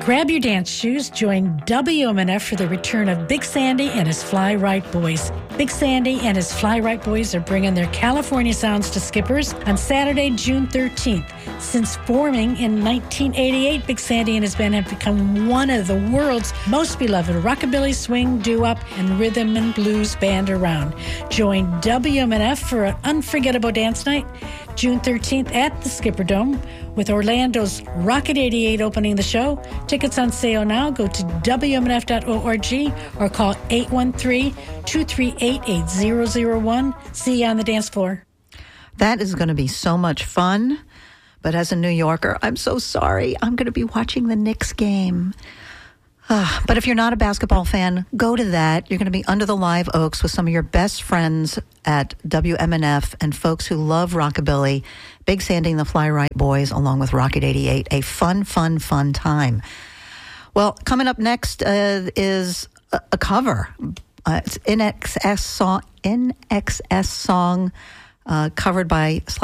Grab your dance shoes, join WMNF for the return of Big Sandy and his Fly Right Boys. Big Sandy and his Fly Right Boys are bringing their California sounds to Skippers on Saturday, June 13th. Since forming in 1988, Big Sandy and his band have become one of the world's most beloved rockabilly, swing, doo-wop, and rhythm and blues band around. Join WMNF for an unforgettable dance night, June 13th at the Skipper Dome, with Orlando's Rocket 88 opening the show. Tickets on sale now. Go to WMNF.org or call 813-238-8001. See you on the dance floor. That is going to be so much fun. But as a New Yorker, I'm so sorry. I'm going to be watching the Knicks game. But if you're not a basketball fan, go to that. You're going to be under the live oaks with some of your best friends at WMNF and folks who love rockabilly. Big Sandy and the Fly Right Boys, along with Rocket 88. A fun, fun, fun time. Well, coming up next is a cover. It's INXS song covered by